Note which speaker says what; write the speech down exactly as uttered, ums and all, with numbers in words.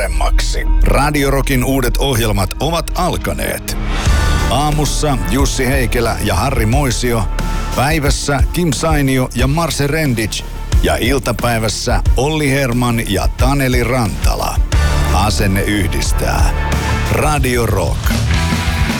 Speaker 1: paremmaksi. Radio Rockin uudet ohjelmat ovat alkaneet. Aamussa Jussi Heikelä ja Harri Moisio. Päivässä Kim Sainio ja Marse Rendic. Ja iltapäivässä Olli Herman ja Taneli Rantala. Asenne yhdistää. Radio Rock.